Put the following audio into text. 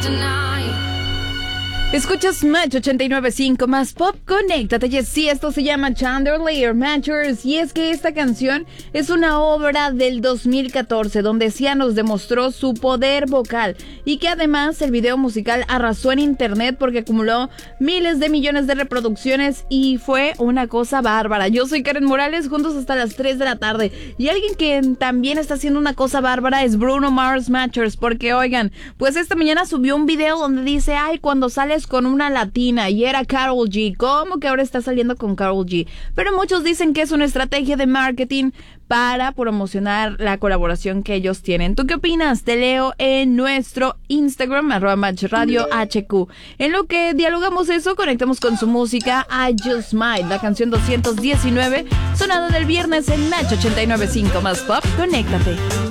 Escuchas Match 89.5 más Pop, conéctate. Y sí, esto se llama Chandelier Matchers. Y es que esta canción es una obra del 2014 donde Sia nos demostró su poder vocal y que además el video musical arrasó en internet porque acumuló miles de millones de reproducciones y fue una cosa bárbara. Yo soy Karen Morales, juntos hasta las 3 de la tarde. Y alguien que también está haciendo una cosa bárbara es Bruno Mars Matchers, porque oigan, pues esta mañana subió un video donde dice, ay, cuando sales con una latina, y era Karol G. ¿Cómo que ahora está saliendo con Karol G? Pero muchos dicen que es una estrategia de marketing para promocionar la colaboración que ellos tienen. ¿Tú qué opinas? Te leo en nuestro Instagram, @MatchRadioHQ. En lo que dialogamos eso, conectamos con su música, I Just Might, la canción 219, sonada del viernes en Match 89.5 más Pop. Conéctate.